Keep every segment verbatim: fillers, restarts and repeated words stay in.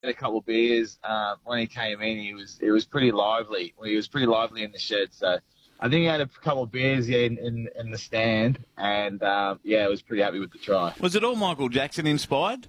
a couple of beers. Uh, when he came in, he was it was pretty lively. He was pretty lively in the shed. So I think he had a couple of beers yeah, in, in, in the stand, and um, yeah, I was pretty happy with the try. Was it all Michael Jackson inspired?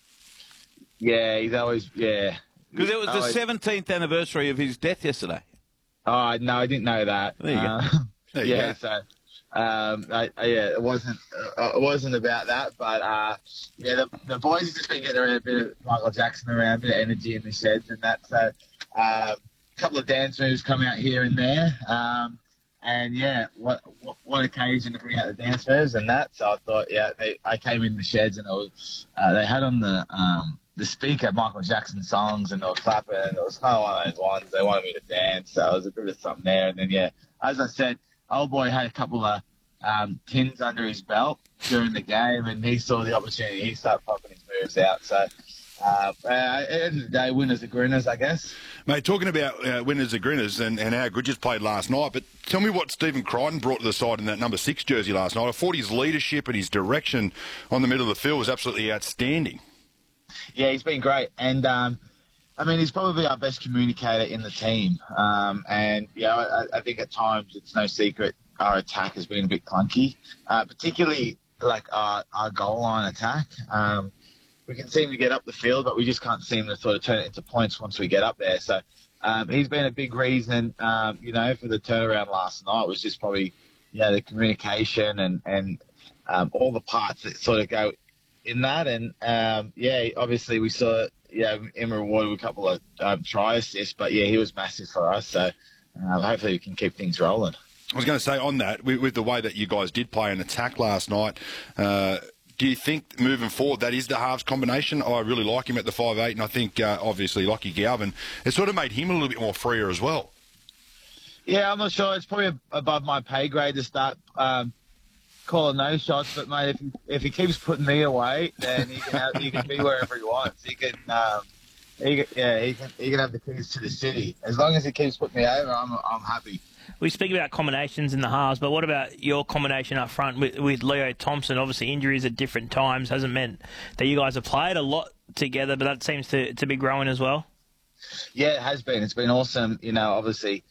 Yeah, he's always yeah. Because it was always, the seventeenth anniversary of his death yesterday. Oh no, I didn't know that. There you uh, go. There you yeah, go. so. Um, I, I, yeah, it wasn't uh, it wasn't about that, but uh, yeah, the, the boys have just been getting around a bit of Michael Jackson around, a bit of energy in the sheds and that. So uh, a couple of dance moves come out here and there, um, and yeah, what, what what occasion to bring out the dance moves and that. So I thought, yeah, they, I came in the sheds and it was uh, they had on the um, the speaker Michael Jackson songs and they were clapping and it was kind of one of those ones they wanted me to dance. So it was a bit of something there, and then yeah, as I said. Old boy had a couple of um, tins under his belt during the game, and he saw the opportunity. He started popping his moves out. So, uh, uh, at the end of the day, winners are grinners, I guess. Mate, talking about uh, winners are grinners and, and how good you played last night, but tell me what Stephen Crichton brought to the side in that number six jersey last night. I thought his leadership and his direction on the middle of the field was absolutely outstanding. Yeah, he's been great. And, um, I mean, he's probably our best communicator in the team. Um, and, yeah, I, I think at times it's no secret our attack has been a bit clunky, uh, particularly like our, our goal line attack. Um, we can seem to get up the field, but we just can't seem to sort of turn it into points once we get up there. So um, he's been a big reason, um, you know, for the turnaround last night was just probably, you know, the communication and, and um, all the parts that sort of go in that. And, um, yeah, obviously we saw yeah, him rewarded with a couple of um, try assists, but yeah, he was massive for us. So uh, hopefully we can keep things rolling. I was going to say on that, with, with the way that you guys did play an attack last night, uh, do you think moving forward that is the halves combination? I really like him at the five eight, and I think uh, obviously Lockie Galvin, it sort of made him a little bit more freer as well. Yeah, I'm not sure. It's probably above my pay grade to start um, calling those shots, but mate, if he, if he keeps putting me away, then he can have, he can be wherever he wants. He can, um, he can, yeah, he can he can have the keys to the city as long as he keeps putting me over. I'm I'm happy. We speak about combinations in the halves, but what about your combination up front with, with Leo Thompson? Obviously, injuries at different times hasn't meant that you guys have played a lot together, but that seems to to be growing as well. Yeah, it has been. It's been awesome. You know, obviously.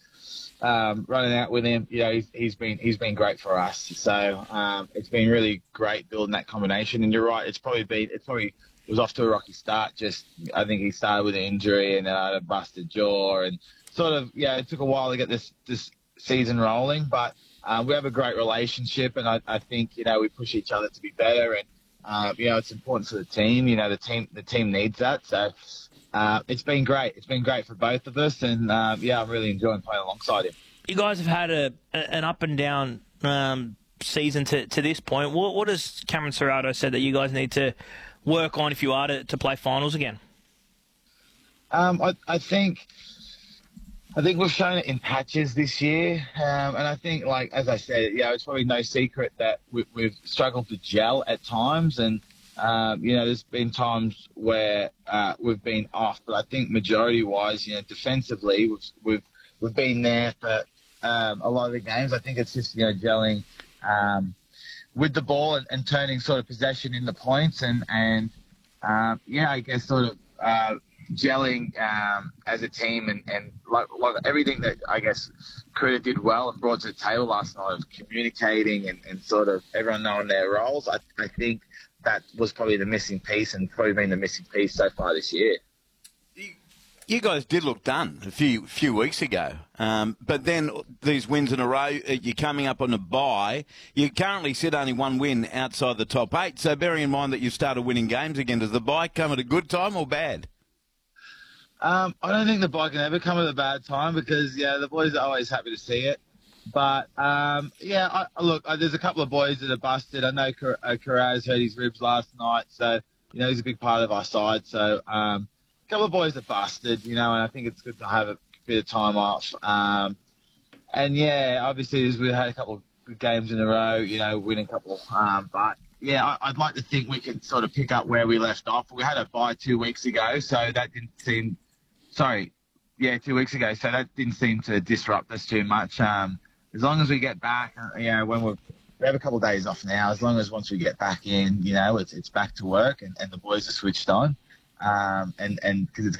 Um, running out with him, you know, he's, he's been he's been great for us. So um, it's been really great building that combination. And you're right, it's probably been it's probably it was off to a rocky start. Just I think he started with an injury and then I had a busted jaw and sort of yeah, it took a while to get this this season rolling. But um, we have a great relationship, and I, I think you know we push each other to be better. And uh, you know it's important for the team. You know the team the team needs that. So. Uh, it's been great. It's been great for both of us, and uh, yeah, I'm really enjoying playing alongside him. You guys have had a, an up and down um, season to, to this point. What, what has Cameron Serrato said that you guys need to work on if you are to, to play finals again? Um, I, I think I think we've shown it in patches this year, um, and I think, like as I said, yeah, it's probably no secret that we, we've struggled to gel at times, and. Um, you know, there's been times where uh, we've been off, but I think majority-wise, you know, defensively, we've we've, we've been there for um, a lot of the games. I think it's just, you know, gelling um, with the ball and, and turning sort of possession into points and, and um, yeah, I guess sort of uh, gelling um, as a team and, and like, like everything that I guess Critter did well and brought to the table last night of communicating and, and sort of everyone knowing their roles. I, I think that was probably the missing piece and probably been the missing piece so far this year. You guys did look done a few few weeks ago, um, but then these wins in a row, you're coming up on a bye. You currently sit only one win outside the top eight, so bearing in mind that you've started winning games again, does the bye come at a good time or bad? Um, I don't think the bye can ever come at a bad time because, yeah, the boys are always happy to see it. But, um, yeah, I, look, uh, there's a couple of boys that are busted. I know Car- uh, Carraz hurt his ribs last night, so, you know, he's a big part of our side. So um, a couple of boys are busted, you know, and I think it's good to have a bit of time off. Um, and, yeah, obviously we've had a couple of good games in a row, you know, winning a couple. Um, but, yeah, I, I'd like to think we can sort of pick up where we left off. We had a bye two weeks ago, so that didn't seem – sorry, yeah, two weeks ago, so that didn't seem to disrupt us too much. Um As long as we get back, you know, when we're, we have a couple of days off now, as long as once we get back in, you know, it's it's back to work and, and the boys are switched on. um, and and because it's